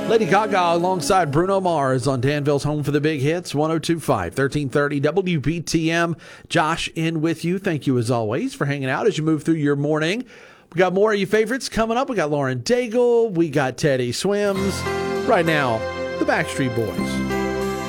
Lady Gaga alongside Bruno Mars on Danville's Home for the Big Hits, 102.5, 1330 WBTM. Josh in with you. Thank you as always for hanging out as you move through your morning. We got more of your favorites coming up. We got Lauren Daigle. We got Teddy Swims. Right now, the Backstreet Boys.